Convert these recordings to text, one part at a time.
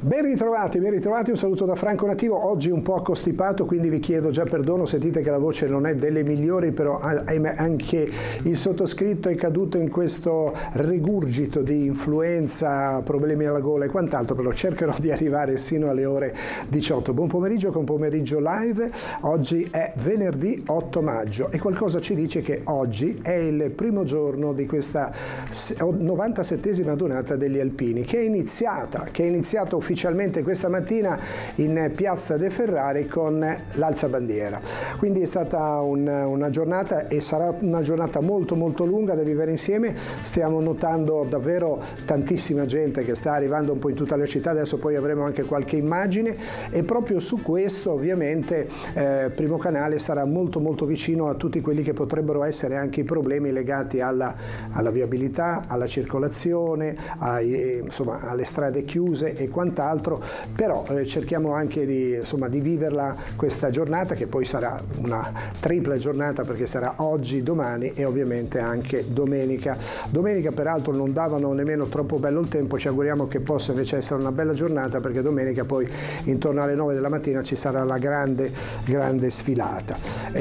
Ben ritrovati, un saluto da Franco Nativo, oggi un po' costipato, quindi vi chiedo già perdono, sentite che la voce non è delle migliori, però anche il sottoscritto è caduto in questo rigurgito di influenza, problemi alla gola e quant'altro, però cercherò di arrivare sino alle ore 18. Buon pomeriggio con Pomeriggio Live, oggi è venerdì 8 maggio e qualcosa ci dice che oggi è il primo giorno di questa 97esima adunata degli Alpini, che è iniziata ufficialmente questa mattina in Piazza De Ferrari con l'alzabandiera. Quindi è stata una giornata e sarà una giornata molto lunga da vivere insieme. Stiamo notando davvero tantissima gente che sta arrivando un po' in tutta la città, adesso poi avremo anche qualche immagine e proprio su questo ovviamente Primo Canale sarà molto vicino a tutti quelli che potrebbero essere anche i problemi legati alla viabilità, alla circolazione, alle strade chiuse e quant'altro, però cerchiamo anche di viverla questa giornata, che poi sarà una tripla giornata perché sarà oggi, domani e ovviamente anche domenica. Domenica peraltro non davano nemmeno troppo bello il tempo, ci auguriamo che possa invece essere una bella giornata, perché domenica poi intorno alle 9 della mattina ci sarà la grande sfilata.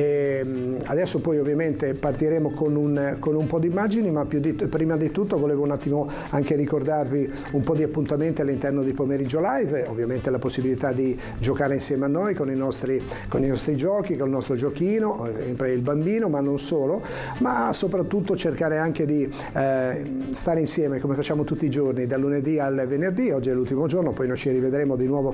Adesso poi ovviamente partiremo con un po' di immagini, ma prima di tutto volevo un attimo anche ricordarvi un po' di appuntamenti all'interno di Pomeriggio Live, ovviamente la possibilità di giocare insieme a noi con i nostri giochi, con il nostro giochino, sempre il bambino, ma non solo, ma soprattutto cercare anche di stare insieme come facciamo tutti i giorni, dal lunedì al venerdì. Oggi è l'ultimo giorno, poi noi ci rivedremo di nuovo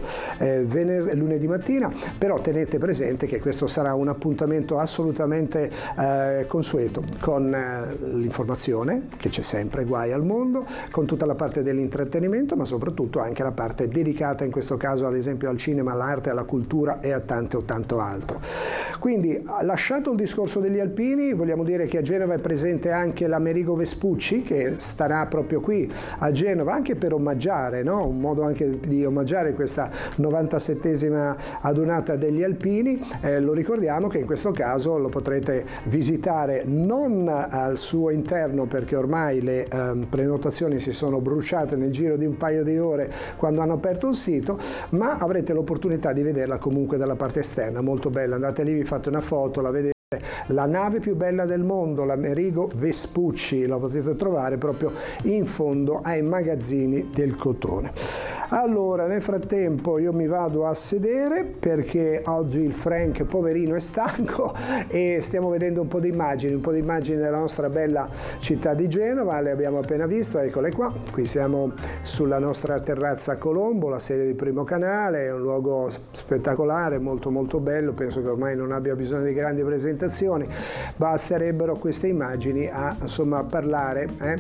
lunedì mattina, però tenete presente che questo sarà un appuntamento assolutamente consueto, con l'informazione, che c'è sempre, guai al mondo, con tutta la parte dell'intrattenimento, ma soprattutto anche la parte dedicata in questo caso ad esempio al cinema, all'arte, alla cultura e a tanto altro. Quindi, lasciato il discorso degli Alpini, vogliamo dire che a Genova è presente anche l'Amerigo Vespucci, che starà proprio qui a Genova anche per omaggiare, no? Un modo anche di omaggiare questa 97esima adunata degli Alpini. Lo ricordiamo che in questo caso lo potrete visitare non al suo interno, perché ormai le prenotazioni si sono bruciate nel giro di un paio di ore quando hanno aperto il sito, ma avrete l'opportunità di vederla comunque dalla parte esterna, molto bella. Andate lì, vi fate una foto, la vedete. La nave più bella del mondo, l'Amerigo Vespucci, la potete trovare proprio in fondo ai magazzini del Cotone. Allora, nel frattempo io mi vado a sedere perché oggi il Frank, poverino, è stanco e stiamo vedendo un po' di immagini della nostra bella città di Genova. Le abbiamo appena visto, eccole qua. Qui siamo sulla nostra terrazza a Colombo, la sede di Primo Canale, è un luogo spettacolare, molto bello. Penso che ormai non abbia bisogno di grandi presentazioni, basterebbero queste immagini a parlare